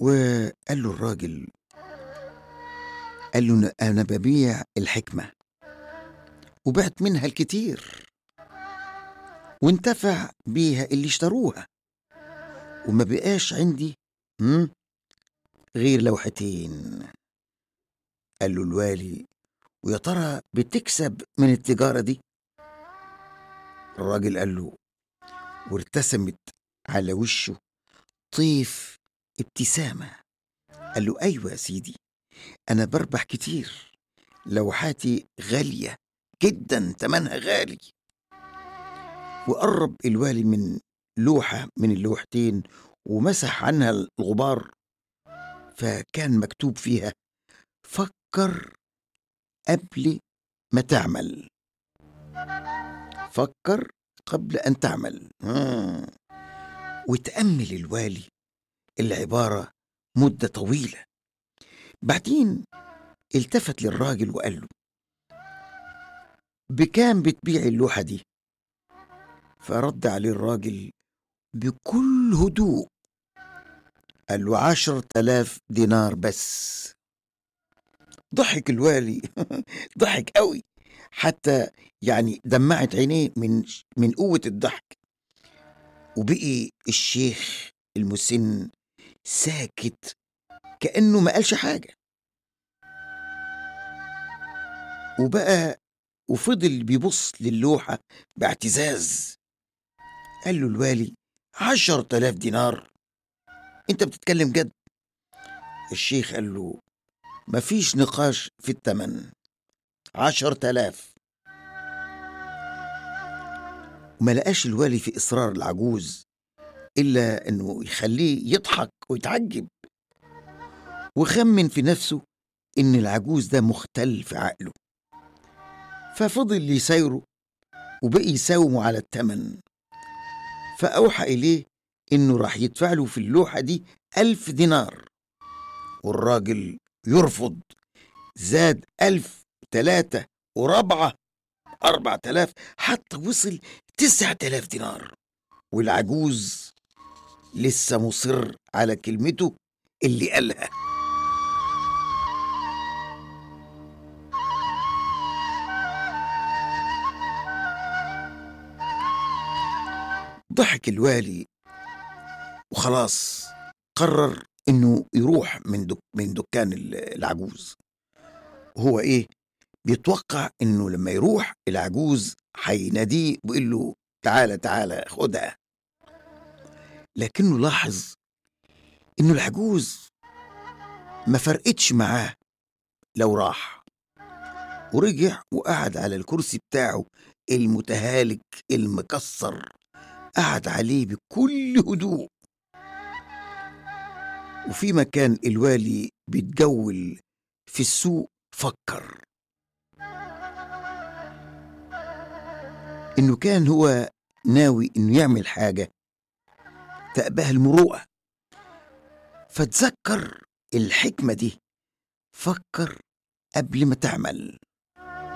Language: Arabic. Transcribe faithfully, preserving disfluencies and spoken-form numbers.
وقال له الراجل، قال له: "ن أنا بابيع الحكمة وبِعت منها الكتير وانتفع بيها اللي اشتروها، وما بقاش عندي إمم، غير لوحتين." قال له الوالي: "ويا ترى بتكسب من التجارة دي؟" الراجل قال له، وارتسمت على وشه طيف ابتسامة، قال له: "أيوه يا سيدي، أنا باربح كتير، لوحاتي غالية جدًا، تمنها غالي." وقرّب الوالي من لوحة من اللوحتين ومسح عنها الغبار، فكان مكتوب فيها: "فكّر قبل ما تعمل، فكّر قبل أن تعمل." آه. واتأمّل الوالي العبارة مدة طويلة، بعدين التفت للراجل وقال له: "بكام بتبيع اللوحة دي؟" فرد عليه الراجل بكل هدوء، قال له: "عشرة آلاف دينار بس." ضحك الوالي ضحك أوي، حتى يعني دمعت عينيه من من قوة الضحك، وبقي الشيخ المسن ساكت كأنه ما قالش حاجة، وبقى وفضل بيبص للوحة باعتزاز. قال له الوالي: عشرة آلاف دينار؟ أنت بتتكلم جد؟ الشيخ قال له: مفيش نقاش في التمن، عشرة آلاف. وما لقاش الوالي في إصرار العجوز إلا إنه يخليه يضحك ويتعجب، وخمن في نفسه إن العجوز ده مختل في عقله، ففضل يسايره وبقي يساومه على التمن، فأوحى إليه إنه راح يدفع له في اللوحة دي ألف دينار، والراجل يرفض، زاد ألف، تلاتة، ورابعة، أربعة آلاف، حتى وصل تسعة آلاف دينار، والعجوز لسه مصر على كلمته اللي قالها. ضحك الوالي وخلاص قرر إنه يروح من دك من دكان العجوز، وهو إيه بيتوقع إنه لما يروح العجوز هيناديه ويقول له: تعالى تعالى خدها، لكنه لاحظ إنه العجوز ما فرقتش معاه لو راح، ورجع وقعد على الكرسي بتاعه المتهالك المكسر، قعد عليه بكل هدوء. وفي مكان الوالي بيتجول في السوق فكر إنه كان هو ناوي إنه يعمل حاجة تأباه المروءة، فتذكر الحكمة دي: فكر قبل ما تعمل.